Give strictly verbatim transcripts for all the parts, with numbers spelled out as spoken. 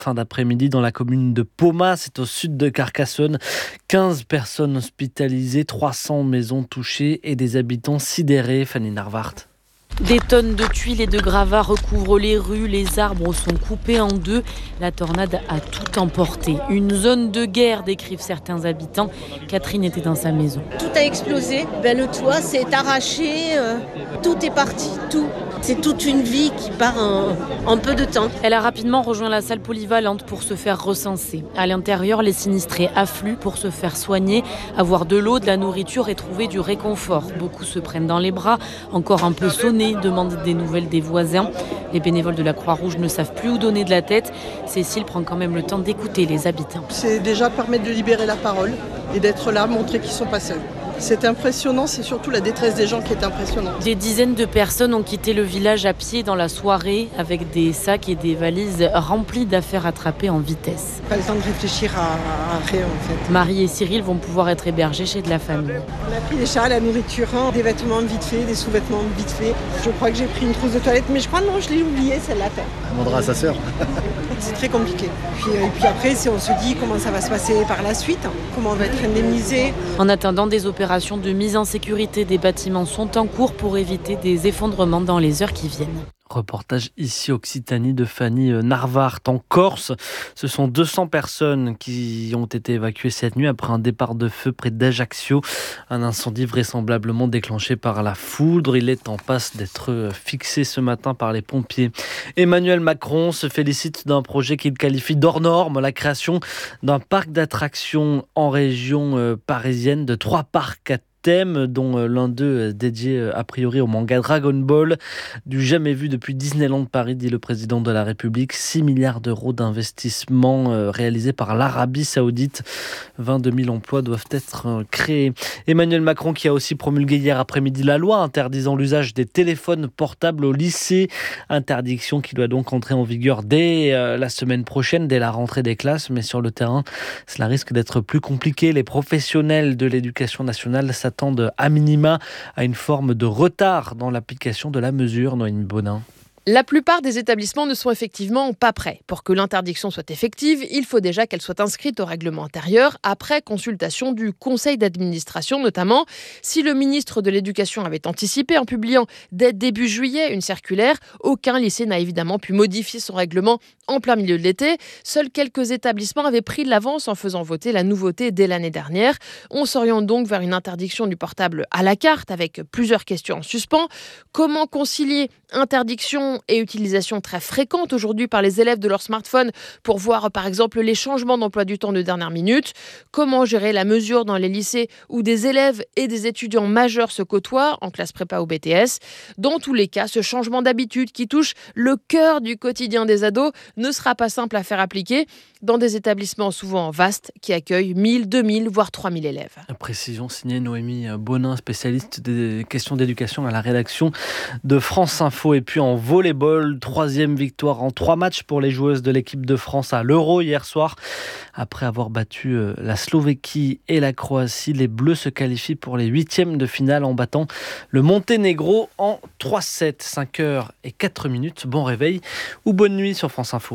fin d'après-midi dans la commune de Poma, c'est au sud de Carcassonne. quinze personnes hospitalisées, trois cents maisons touchées et des habitants sidérés. Fanny Narvart. Des tonnes de tuiles et de gravats recouvrent les rues, les arbres sont coupés en deux. La tornade a tout emporté. Une zone de guerre, décrivent certains habitants. Catherine était dans sa maison. Tout a explosé, ben, le toit s'est arraché, euh, tout est parti, tout. C'est toute une vie qui part en, en peu de temps. Elle a rapidement rejoint la salle polyvalente pour se faire recenser. À l'intérieur, les sinistrés affluent pour se faire soigner, avoir de l'eau, de la nourriture et trouver du réconfort. Beaucoup se prennent dans les bras, encore un peu sonnés, demandent des nouvelles des voisins. Les bénévoles de la Croix-Rouge ne savent plus où donner de la tête. Cécile prend quand même le temps d'écouter les habitants. C'est déjà permettre de libérer la parole et d'être là, montrer qu'ils ne sont pas seuls. C'est impressionnant, c'est surtout la détresse des gens qui est impressionnante. Des dizaines de personnes ont quitté le village à pied dans la soirée avec des sacs et des valises remplies d'affaires attrapées en vitesse. Pas le temps de réfléchir à, à rien en fait. Marie et Cyril vont pouvoir être hébergés chez de la famille. On a pris les chats, la nourriture, des vêtements vite fait, des sous-vêtements vite fait. Je crois que j'ai pris une trousse de toilette, mais je crois non, je l'ai oubliée celle-là. Elle demandera à sa sœur. C'est très compliqué. Puis, et puis après, on se dit comment ça va se passer par la suite, comment on va être indemnisé. En attendant, des opérations de mise en sécurité des bâtiments sont en cours pour éviter des effondrements dans les heures qui viennent. Reportage ici Occitanie de Fanny Narvart. En Corse, ce sont deux cents personnes qui ont été évacuées cette nuit après un départ de feu près d'Ajaccio. Un incendie vraisemblablement déclenché par la foudre. Il est en passe d'être fixé ce matin par les pompiers. Emmanuel Macron se félicite d'un projet qu'il qualifie d'hors norme, la création d'un parc d'attractions en région parisienne, de trois parcs à thème, dont l'un d'eux dédié a priori au manga Dragon Ball. Du jamais vu depuis Disneyland Paris, dit le président de la République. six milliards d'euros d'investissement réalisés par l'Arabie Saoudite. vingt-deux mille emplois doivent être créés. Emmanuel Macron qui a aussi promulgué hier après-midi la loi interdisant l'usage des téléphones portables au lycée. Interdiction qui doit donc entrer en vigueur dès la semaine prochaine, dès la rentrée des classes. Mais sur le terrain, cela risque d'être plus compliqué. Les professionnels de l'éducation nationale s'attendent à minima à une forme de retard dans l'application de la mesure. Noémie Bonin. La plupart des établissements ne sont effectivement pas prêts. Pour que l'interdiction soit effective, il faut déjà qu'elle soit inscrite au règlement intérieur, après consultation du conseil d'administration notamment. Si le ministre de l'Éducation avait anticipé en publiant dès début juillet une circulaire, aucun lycée n'a évidemment pu modifier son règlement en plein milieu de l'été. Seuls quelques établissements avaient pris de l'avance en faisant voter la nouveauté dès l'année dernière. On s'oriente donc vers une interdiction du portable à la carte avec plusieurs questions en suspens. Comment concilier interdiction et utilisation très fréquente aujourd'hui par les élèves de leur smartphone pour voir par exemple les changements d'emploi du temps de dernière minute? Comment gérer la mesure dans les lycées où des élèves et des étudiants majeurs se côtoient en classe prépa ou B T S? Dans tous les cas, ce changement d'habitude qui touche le cœur du quotidien des ados ne sera pas simple à faire appliquer dans des établissements souvent vastes qui accueillent mille, deux mille, voire trois mille élèves. Précision signée Noémie Bonin, spécialiste des questions d'éducation à la rédaction de France Info. Et puis en volleyball, troisième victoire en trois matchs pour les joueuses de l'équipe de France à l'Euro hier soir. Après avoir battu la Slovéquie et la Croatie, les Bleus se qualifient pour les huitièmes de finale en battant le Monténégro en trois sept, cinq heures et quatre minutes. Bon réveil ou bonne nuit sur France Info.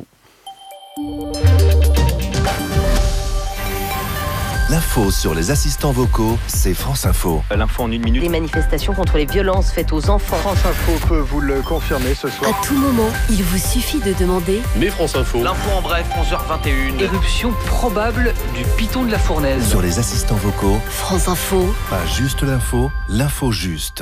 L'info sur les assistants vocaux, c'est France Info. L'info en une minute. Des manifestations contre les violences faites aux enfants. France Info peut vous le confirmer ce soir. À tout moment, il vous suffit de demander. Mais France Info. L'info en bref, onze heures vingt et une. Éruption probable du piton de la Fournaise. Sur les assistants vocaux, France Info. Pas juste l'info, l'info juste.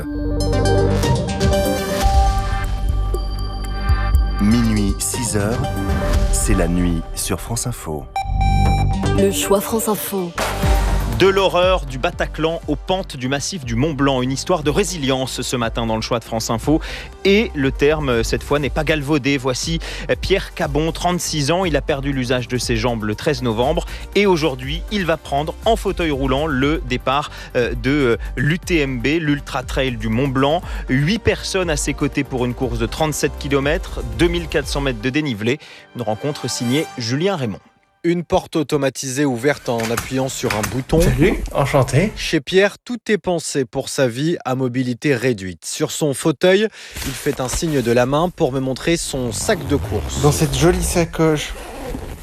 Minuit, six heures, c'est la nuit sur France Info. Le choix France Info. De l'horreur du Bataclan aux pentes du massif du Mont Blanc. Une histoire de résilience ce matin dans le choix de France Info. Et le terme, cette fois, n'est pas galvaudé. Voici Pierre Cabon, trente-six ans. Il a perdu l'usage de ses jambes le treize novembre. Et aujourd'hui, il va prendre en fauteuil roulant le départ de l'U T M B, l'Ultra Trail du Mont Blanc. Huit personnes à ses côtés pour une course de trente-sept kilomètres, deux mille quatre cents mètres de dénivelé. Une rencontre signée Julien Raymond. Une porte automatisée ouverte en appuyant sur un bouton. Salut, enchanté. Chez Pierre, tout est pensé pour sa vie à mobilité réduite. Sur son fauteuil, il fait un signe de la main pour me montrer son sac de course. Dans cette jolie sacoche,